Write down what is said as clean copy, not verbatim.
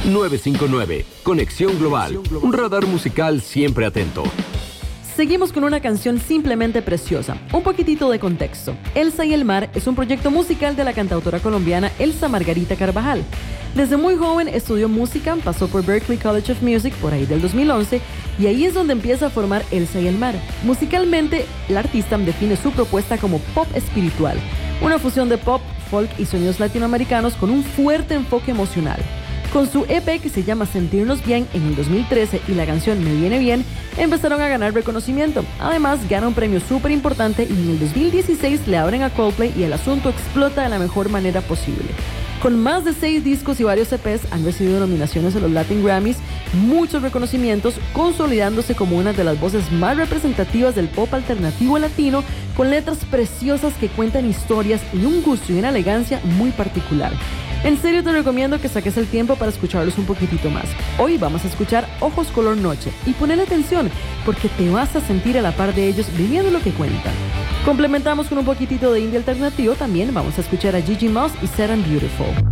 959, Conexión Global, un radar musical siempre atento. Seguimos con una canción simplemente preciosa. Un poquitito de contexto. Elsa y el mar es un proyecto musical de la cantautora colombiana Elsa Margarita Carvajal. Desde muy joven estudió música, pasó por Berklee College of Music por ahí del 2011 y ahí es donde empieza a formar Elsa y el mar. Musicalmente, la artista define su propuesta como pop espiritual, una fusión de pop, folk y sonidos latinoamericanos con un fuerte enfoque emocional. Con su EP que se llama Sentirnos Bien en el 2013 y la canción Me Viene Bien, empezaron a ganar reconocimiento. Además, gana un premio súper importante y en el 2016 le abren a Coldplay y el asunto explota de la mejor manera posible. Con más de 6 discos y varios EPs, han recibido nominaciones a los Latin Grammys, muchos reconocimientos, consolidándose como una de las voces más representativas del pop alternativo latino, con letras preciosas que cuentan historias y un gusto y una elegancia muy particular. En serio te recomiendo que saques el tiempo para escucharlos un poquitito más. Hoy vamos a escuchar Ojos Color Noche y ponle atención porque te vas a sentir a la par de ellos viviendo lo que cuentan. Complementamos con un poquitito de indie alternativo, también vamos a escuchar a Gigi Moss y Sad and Beautiful.